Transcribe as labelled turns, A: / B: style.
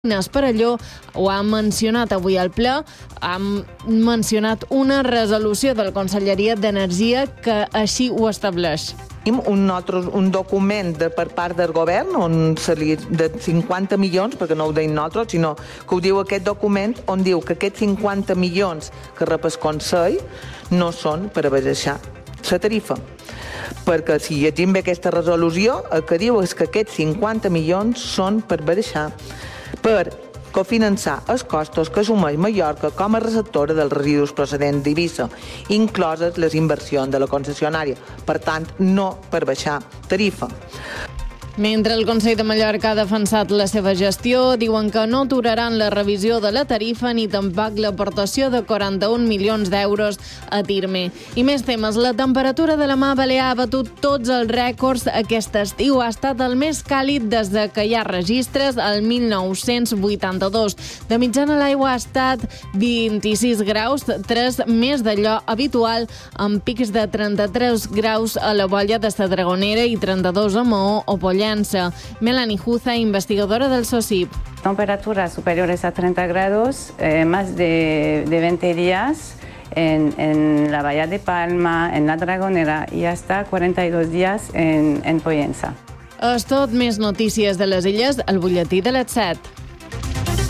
A: Esparelló ho ha mencionat avui al ple, ha mencionat una resolució de la Conselleria d'Energia que així ho estableix.
B: Un document per part del govern de 50 milions, perquè no ho deim nosaltres, sinó que ho diu aquest document, on diu que aquests 50 milions que rep el Consell no són per abaixar la tarifa. Perquè si llegim bé aquesta resolució, el que diu és que aquests 50 milions són per baixar, per cofinançar els costos que assumeix Mallorca com a receptora dels residus procedents d'Eivissa, incloses les inversions de la concessionària. Per tant, no per baixar tarifa.
A: Mentre el Consell de Mallorca ha defensat la seva gestió, diuen que no aturaran la revisió de la tarifa ni tampoc l'aportació de 41 milions d'euros a Tirme. I més temes. La temperatura de la Mar Balear ha batut tots els rècords aquest estiu. Ha estat el més càlid des que hi ha registres, el 1982. De mitjana l'aigua ha estat 26 graus, 3 més d'allò habitual, amb pics de 33 graus a la Bolla de la Dragonera i 32 a Maó o Pollença. Melanie Huza, investigadora del SOSIP.
C: Temperaturas superiores a 30 grados, más de 20 días en la Bahía de Palma, en la Dragonera y hasta 42 días en Pollença.
A: És tot, més notícies de les illes al butlletí de les 7.